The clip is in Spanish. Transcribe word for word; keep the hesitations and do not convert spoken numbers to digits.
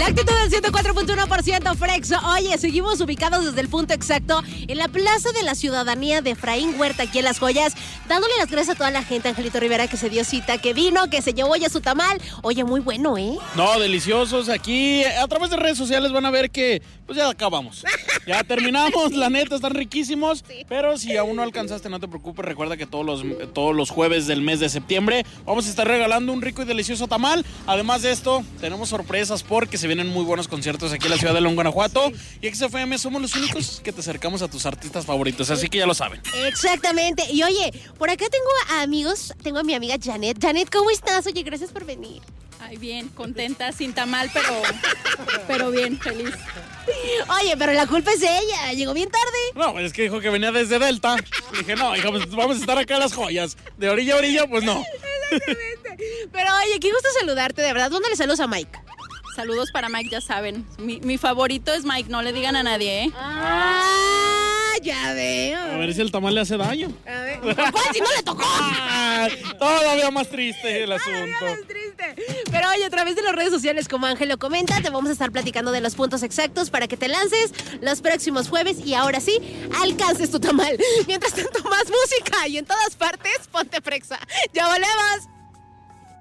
La actitud del ciento cuatro punto uno por ciento Frexo. Oye, seguimos ubicados desde el punto exacto en la Plaza de la Ciudadanía de Efraín Huerta, aquí en Las Joyas, dándole las gracias a toda la gente, Angelito Rivera, que se dio cita, que vino, que se llevó ya su tamal. Oye, muy bueno, ¿eh? No, deliciosos. Aquí a través de redes sociales van a ver que pues ya acabamos. Ya terminamos, la neta, están riquísimos. Sí. Pero si aún no alcanzaste, no te preocupes. Recuerda que todos los, todos los jueves del mes de septiembre vamos a estar regalando un rico y delicioso tamal. Además de esto, tenemos sorpresas porque se vienen muy buenos conciertos aquí en la ciudad de León, Guanajuato. Sí. Y X F M somos los únicos que te acercamos a tus artistas favoritos, así que ya lo saben. Exactamente. Y oye, por acá tengo a amigos, tengo a mi amiga Janet. Janet, ¿cómo estás? Oye, gracias por venir. Ay, bien, contenta, sin tamal, pero, pero bien, feliz. Oye, pero la culpa es de ella, llegó bien tarde. No, es que dijo que venía desde Delta. Y dije, no, hija, pues vamos a estar acá en Las Joyas. De orilla a orilla, pues no. Exactamente. Pero oye, qué gusto saludarte, de verdad. ¿Dónde le saludos a Mike? Saludos para Mike, ya saben. Mi, mi favorito es Mike, no le digan a nadie, ¿eh? Ah, ya veo. A ver si el tamal le hace daño. A ver, ¿cuál si no le tocó? Ah, todavía más triste el asunto. Todavía más triste. Pero oye, a través de las redes sociales, como Ángel lo comenta, te vamos a estar platicando de los puntos exactos para que te lances los próximos jueves y ahora sí, alcances tu tamal. Mientras tanto, más música y en todas partes, ponte Frexa. ¡Ya volvemos!